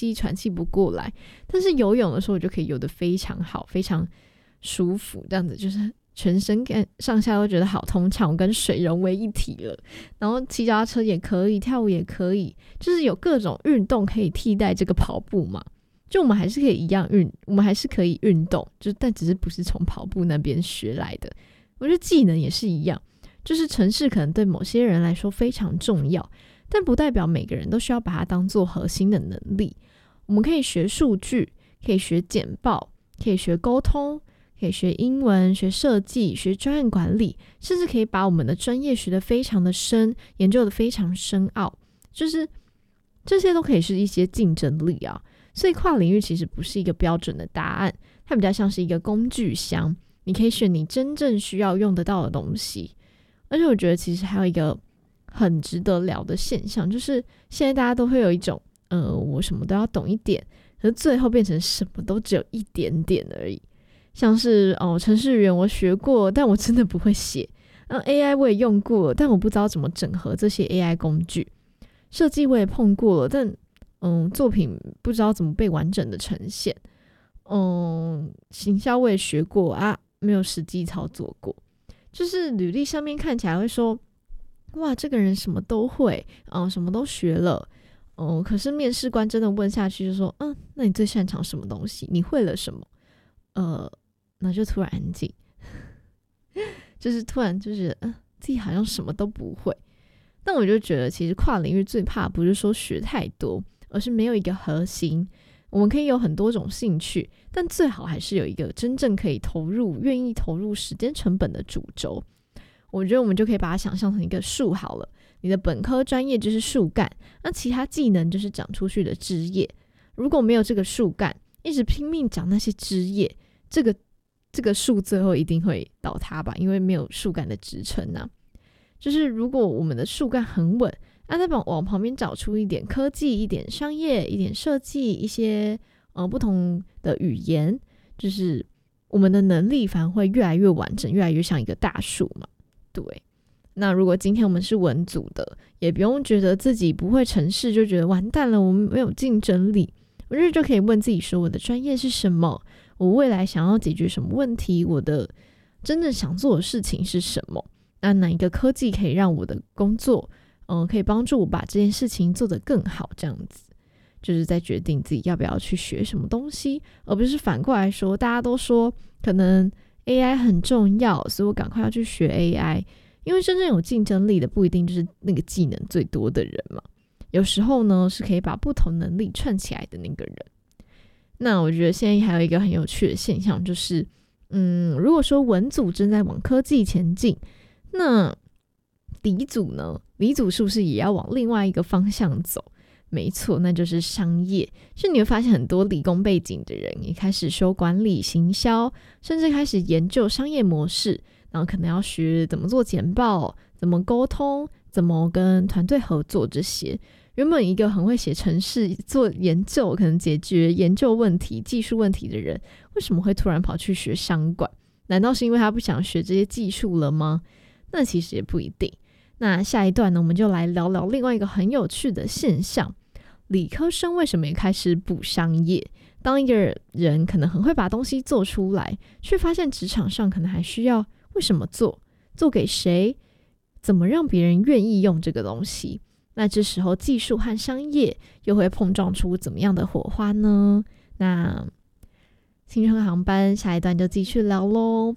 吸喘气不过来，但是游泳的时候我就可以游得非常好，非常舒服，这样子就是全身上下都觉得好通畅，我跟水融为一体了。然后骑脚踏车也可以，跳舞也可以，就是有各种运动可以替代这个跑步嘛。就我们还是可以我们还是可以运动，但只是不是从跑步那边学来的。我觉得技能也是一样，就是程式可能对某些人来说非常重要，但不代表每个人都需要把它当做核心的能力。我们可以学数据，可以学简报，可以学沟通，可以学英文，学设计，学专案管理，甚至可以把我们的专业学得非常的深，研究得非常深奥，就是这些都可以是一些竞争力啊。所以跨领域其实不是一个标准的答案，它比较像是一个工具箱，你可以选你真正需要用得到的东西。而且我觉得其实还有一个很值得聊的现象，就是现在大家都会有一种我什么都要懂一点，可是最后变成什么都只有一点点而已。像是程式语言我学过，但我真的不会写。AI 我也用过，但我不知道怎么整合这些 AI 工具。设计我也碰过了，但作品不知道怎么被完整的呈现。行销我也学过啊，没有实际操作过。就是履历上面看起来会说，哇，这个人什么都会，什么都学了。可是面试官真的问下去就说，那你最擅长什么东西？你会了什么？那就突然安静，就是突然就觉得自己好像什么都不会。但我就觉得其实跨领域最怕不是说学太多，而是没有一个核心。我们可以有很多种兴趣，但最好还是有一个真正可以愿意投入时间成本的主轴。我觉得我们就可以把它想象成一个树好了，你的本科专业就是树干，那其他技能就是长出去的枝叶。如果没有这个树干，一直拼命长那些枝叶，这个树最后一定会倒塌吧，因为没有树干的支撑啊。就是如果我们的树干很稳，再往旁边找出一点科技，一点商业，一点设计，一些不同的语言，就是我们的能力反而会越来越完整，越来越像一个大树嘛。对，那如果今天我们是文组的，也不用觉得自己不会程式就觉得完蛋了，我们没有竞争力。我觉得就可以问自己说，我的专业是什么？我未来想要解决什么问题？我的真正想做的事情是什么？那哪一个科技可以让我的工作可以帮助我把这件事情做得更好，这样子就是在决定自己要不要去学什么东西，而不是反过来说大家都说可能 AI 很重要，所以我赶快要去学 AI。 因为真正有竞争力的不一定就是那个技能最多的人嘛，有时候呢是可以把不同能力串起来的那个人。那我觉得现在还有一个很有趣的现象，就是如果说文组正在往科技前进，那理组呢？理组是不是也要往另外一个方向走？没错，那就是商业。就你会发现很多理工背景的人也开始修管理、行销，甚至开始研究商业模式，然后可能要学怎么做简报、怎么沟通、怎么跟团队合作这些。原本一个很会写程式、做研究、可能解决研究问题、技术问题的人，为什么会突然跑去学商管？难道是因为他不想学这些技术了吗？那其实也不一定。那下一段呢，我们就来聊聊另外一个很有趣的现象，理科生为什么也开始补商业。当一个人可能很会把东西做出来，却发现职场上可能还需要为什么做给谁，怎么让别人愿意用这个东西。那这时候技术和商业又会碰撞出怎么样的火花呢？那青春航班下一段就继续聊咯。